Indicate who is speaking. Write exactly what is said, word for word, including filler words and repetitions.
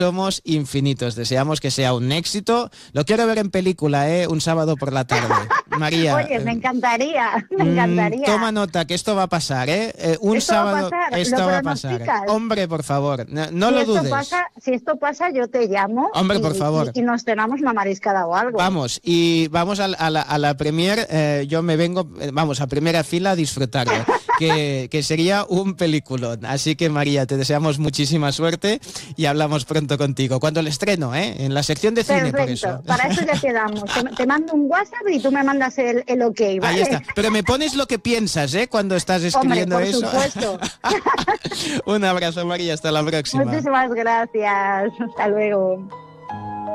Speaker 1: somos infinitos. Deseamos que sea un éxito. Lo quiero ver en película, ¿eh? Un sábado por la tarde. María.
Speaker 2: Oye, me encantaría, me encantaría.
Speaker 1: Toma nota, que esto va a pasar, ¿eh? eh un
Speaker 2: esto
Speaker 1: sábado,
Speaker 2: va a pasar,
Speaker 1: esto
Speaker 2: ¿lo
Speaker 1: va a pasar. Hombre, por favor, no, no
Speaker 2: si
Speaker 1: lo
Speaker 2: esto
Speaker 1: dudes.
Speaker 2: Pasa, si esto pasa, yo te llamo.
Speaker 1: Hombre,
Speaker 2: y,
Speaker 1: por favor.
Speaker 2: Y, y nos cenamos una mariscada o algo.
Speaker 1: Vamos, y vamos a, a, la, a la premier, eh, yo me vengo, eh, vamos, a primera fila a disfrutarlo, que, que sería un peliculón. Así que, María, te deseamos muchísima suerte y hablamos pronto contigo. Cuando el estreno, ¿eh? En la sección de cine,
Speaker 2: Perfecto,
Speaker 1: por eso.
Speaker 2: Para eso ya quedamos. Te, te mando un WhatsApp y tú me mandas el, el ok, ¿vale?
Speaker 1: Ahí está. Pero me pones lo que piensas, ¿eh? Cuando estás escribiendo
Speaker 2: Hombre, por
Speaker 1: eso.
Speaker 2: Supuesto.
Speaker 1: Un abrazo, María. Hasta la próxima.
Speaker 2: Muchísimas gracias. Hasta luego.